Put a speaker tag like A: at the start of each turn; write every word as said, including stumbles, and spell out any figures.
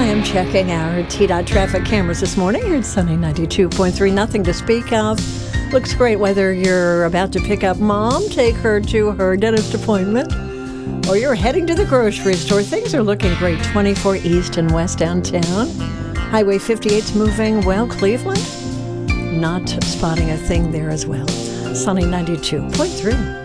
A: I am checking our T DOT traffic cameras this morning here at Sunny ninety-two point three. Nothing to speak of. Looks great whether you're about to pick up mom, take her to her dentist appointment, or you're heading to the grocery store. Things are looking great. twenty-four East and West downtown. Highway fifty-eight's moving well. Cleveland, not spotting a thing there as well. Sunny ninety-two point three.